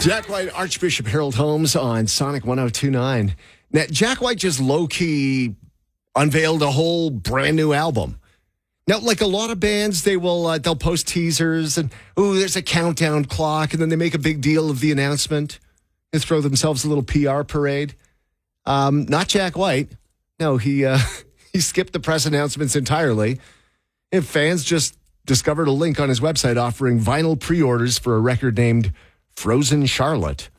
Jack White, Archbishop Harold Holmes on Sonic 1029. Now, Jack White just low-key unveiled a whole brand new album. Now, like a lot of bands, they'll post teasers and, there's a countdown clock, and then they make a big deal of the announcement and throw themselves a little PR parade. Not Jack White. No, he skipped the press announcements entirely. And fans just discovered a link on his website offering vinyl pre-orders for a record named Frozen Charlotte.